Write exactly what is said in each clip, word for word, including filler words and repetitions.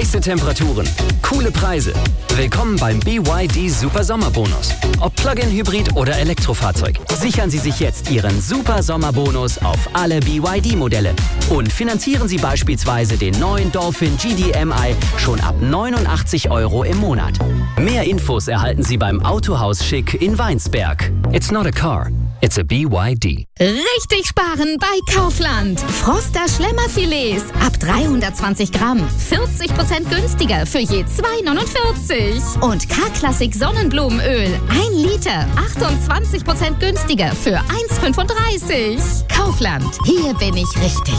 Heiße Temperaturen, coole Preise. Willkommen beim B Y D Super Sommerbonus. Ob Plug-in-Hybrid oder Elektrofahrzeug. Sichern Sie sich jetzt Ihren Super Sommerbonus auf alle B Y D-Modelle. Und finanzieren Sie beispielsweise den neuen Dolphin G D M I schon ab neunundachtzig Euro im Monat. Mehr Infos erhalten Sie beim Autohaus Schick in Weinsberg. It's not a car, it's a B Y D. Richtig sparen bei Kaufland. Froster Schlemmerfilets ab dreihundertzwanzig Gramm. vierzig Prozent günstiger für je zwei neunundvierzig. Und K-Klassik Sonnenblumenöl. ein Liter. achtundzwanzig Prozent günstiger für eins fünfunddreißig. Kaufland. Hier bin ich richtig.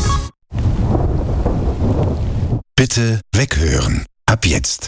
Bitte weghören. Ab jetzt.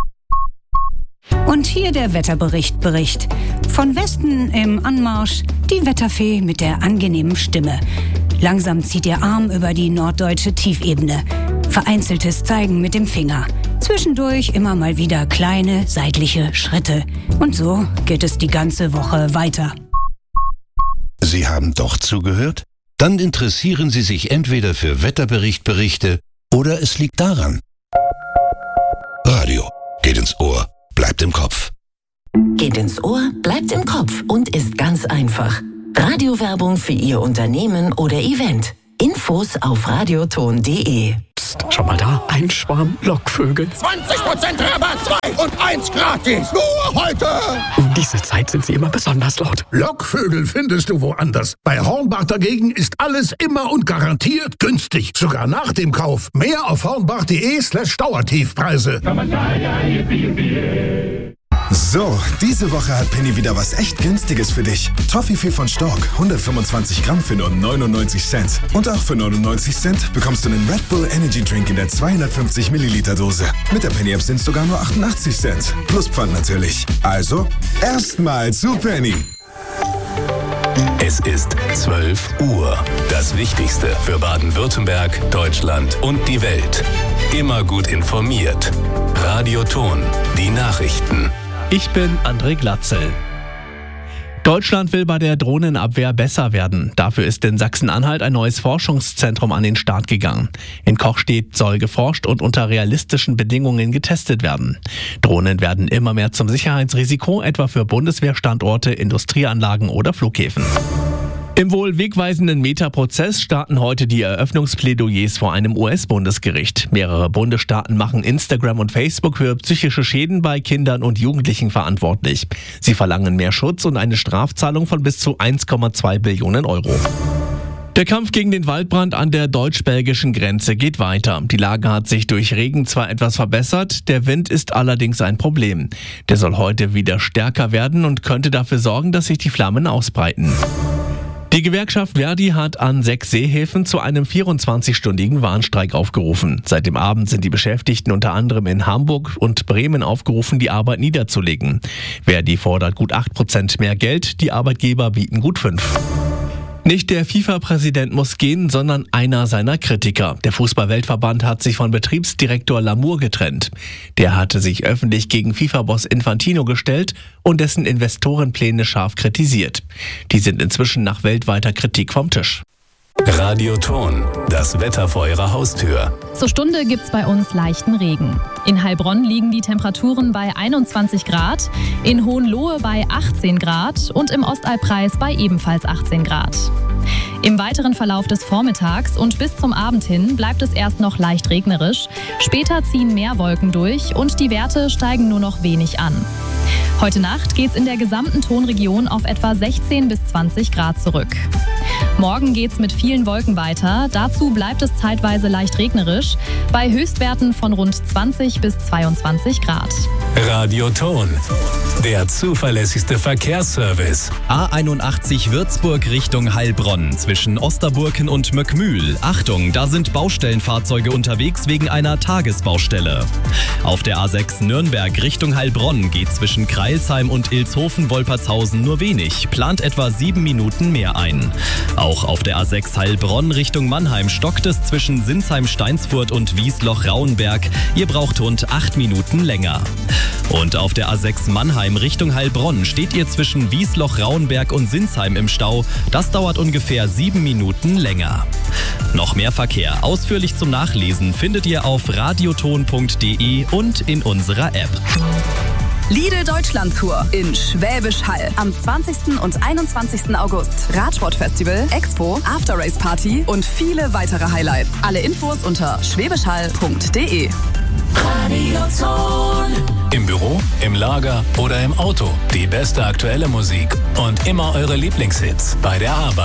Und hier der Wetterbericht Bericht. Von Westen im Anmarsch die Wetterfee mit der angenehmen Stimme. Langsam zieht ihr Arm über die norddeutsche Tiefebene. Vereinzeltes Zeigen mit dem Finger. Zwischendurch immer mal wieder kleine seitliche Schritte. Und so geht es die ganze Woche weiter. Sie haben doch zugehört? Dann interessieren Sie sich entweder für Wetterberichtberichte oder es liegt daran. Radio geht ins Ohr, bleibt im Kopf. Geht ins Ohr, bleibt im Kopf und ist ganz einfach. Radiowerbung für Ihr Unternehmen oder Event. Infos auf radioton punkt de. Psst, schau mal da, ein Schwarm Lockvögel. zwanzig Prozent Rabatt, zwei und eins gratis. Nur heute. Um diese Zeit sind sie immer besonders laut. Lockvögel findest du woanders. Bei Hornbach dagegen ist alles immer und garantiert günstig. Sogar nach dem Kauf. Mehr auf hornbach.de slash Dauertiefpreise. So, diese Woche hat Penny wieder was echt Günstiges für dich. Toffifee von Stork, hundertfünfundzwanzig Gramm für nur neunundneunzig Cent. Und auch für neunundneunzig Cent bekommst du einen Red Bull Energy Drink in der zweihundertfünfzig Milliliter Dose. Mit der Penny App sind es sogar nur achtundachtzig Cent. Plus Pfand natürlich. Also, erstmal zu Penny. Es ist zwölf Uhr. Das Wichtigste für Baden-Württemberg, Deutschland und die Welt. Immer gut informiert. Radioton, die Nachrichten. Ich bin André Glatzel. Deutschland will bei der Drohnenabwehr besser werden. Dafür ist in Sachsen-Anhalt ein neues Forschungszentrum an den Start gegangen. In Kochstedt soll geforscht und unter realistischen Bedingungen getestet werden. Drohnen werden immer mehr zum Sicherheitsrisiko, etwa für Bundeswehrstandorte, Industrieanlagen oder Flughäfen. Im wohl wegweisenden Meta-Prozess starten heute die Eröffnungsplädoyers vor einem U S-Bundesgericht. Mehrere Bundesstaaten machen Instagram und Facebook für psychische Schäden bei Kindern und Jugendlichen verantwortlich. Sie verlangen mehr Schutz und eine Strafzahlung von bis zu eins Komma zwei Billionen Euro. Der Kampf gegen den Waldbrand an der deutsch-belgischen Grenze geht weiter. Die Lage hat sich durch Regen zwar etwas verbessert, der Wind ist allerdings ein Problem. Der soll heute wieder stärker werden und könnte dafür sorgen, dass sich die Flammen ausbreiten. Die Gewerkschaft Verdi hat an sechs Seehäfen zu einem vierundzwanzigstündigen Warnstreik aufgerufen. Seit dem Abend sind die Beschäftigten unter anderem in Hamburg und Bremen aufgerufen, die Arbeit niederzulegen. Verdi fordert gut acht Prozent mehr Geld, die Arbeitgeber bieten gut fünf. Nicht der FIFA-Präsident muss gehen, sondern einer seiner Kritiker. Der Fußball-Weltverband hat sich von Betriebsdirektor Lamour getrennt. Der hatte sich öffentlich gegen FIFA-Boss Infantino gestellt und dessen Investorenpläne scharf kritisiert. Die sind inzwischen nach weltweiter Kritik vom Tisch. Radioton, das Wetter vor Ihrer Haustür. Zur Stunde gibt's bei uns leichten Regen. In Heilbronn liegen die Temperaturen bei einundzwanzig Grad, in Hohenlohe bei achtzehn Grad und im Ostalbkreis bei ebenfalls achtzehn Grad. Im weiteren Verlauf des Vormittags und bis zum Abend hin bleibt es erst noch leicht regnerisch. Später ziehen mehr Wolken durch und die Werte steigen nur noch wenig an. Heute Nacht geht's in der gesamten Tonregion auf etwa sechzehn bis zwanzig Grad zurück. Morgen geht's mit vielen Wolken weiter. Dazu bleibt es zeitweise leicht regnerisch, bei Höchstwerten von rund zwanzig bis zweiundzwanzig Grad. Radioton, der zuverlässigste Verkehrsservice. A einundachtzig Würzburg Richtung Heilbronn zwischen Osterburken und Möckmühl. Achtung, da sind Baustellenfahrzeuge unterwegs wegen einer Tagesbaustelle. Auf der A sechs Nürnberg Richtung Heilbronn geht zwischen Kreilsheim und Ilshofen-Wolpertshausen nur wenig, plant etwa sieben Minuten mehr ein. Auch auf der A sechs Heilbronn Richtung Mannheim stockt es zwischen Sinsheim-Steinsfurt und Wiesloch-Rauenberg. Ihr braucht rund acht Minuten länger. Und auf der A sechs Mannheim Sinsheim Richtung Heilbronn steht ihr zwischen Wiesloch, Rauenberg und Sinsheim im Stau. Das dauert ungefähr sieben Minuten länger. Noch mehr Verkehr ausführlich zum Nachlesen findet ihr auf radioton punkt de und in unserer App. Lidl Deutschland Tour in Schwäbisch Hall am zwanzigsten und einundzwanzigsten August. Radsportfestival, Expo, After Race Party und viele weitere Highlights. Alle Infos unter schwäbischhall punkt de. Radioton. Im Büro, im Lager oder im Auto. Die beste aktuelle Musik und immer eure Lieblingshits bei der Arbeit.